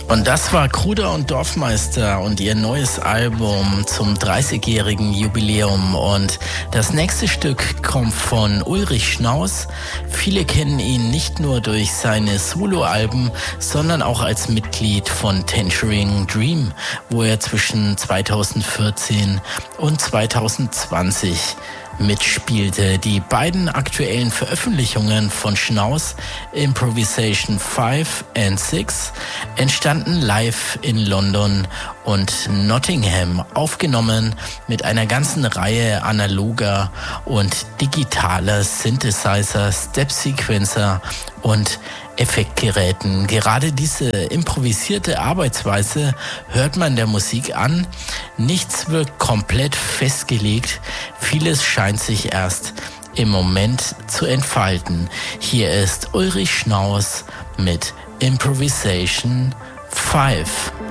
Und das war Kruder und Dorfmeister und ihr neues Album zum 30-jährigen Jubiläum. Und das nächste Stück kommt von Ulrich Schnaus. Viele kennen ihn nicht nur durch seine Soloalben, sondern auch als Mitglied von Tangerine Dream, wo er zwischen 2014 und 2020 mitspielte. Die beiden aktuellen Veröffentlichungen von Schnaus, Improvisation 5 and 6, entstanden live in London und Nottingham, aufgenommen mit einer ganzen Reihe analoger und digitaler Synthesizer, Step-Sequencer und Effektgeräten. Gerade diese improvisierte Arbeitsweise hört man der Musik an. Nichts wird komplett festgelegt. Vieles scheint sich erst im Moment zu entfalten. Hier ist Ulrich Schnaus mit Improvisation 5.